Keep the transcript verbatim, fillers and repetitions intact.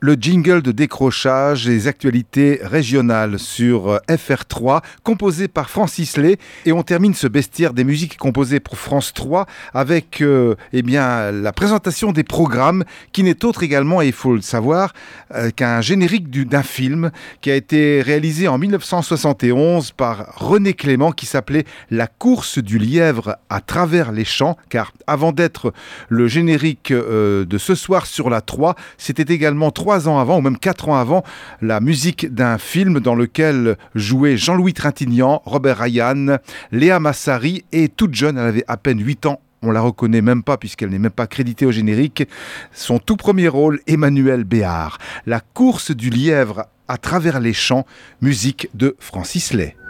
Le jingle de décrochage des actualités régionales sur F R trois, composé par Francis Lay. Et on termine ce bestiaire des musiques composées pour France trois avec euh, eh bien, la présentation des programmes, qui n'est autre également, et il faut le savoir, euh, qu'un générique du, d'un film qui a été réalisé en dix-neuf cent soixante et onze par René Clément, qui s'appelait La course du lièvre à travers les champs, car avant d'être le générique euh, de Ce soir sur la trois, c'était également trois ans avant, ou même quatre ans avant, la musique d'un film dans lequel jouaient Jean-Louis Trintignant, Robert Ryan, Léa Massari, et toute jeune, elle avait à peine huit ans, on la reconnaît même pas puisqu'elle n'est même pas créditée au générique, son tout premier rôle, Emmanuel Béard. La course du lièvre à travers les champs, musique de Francis Lay.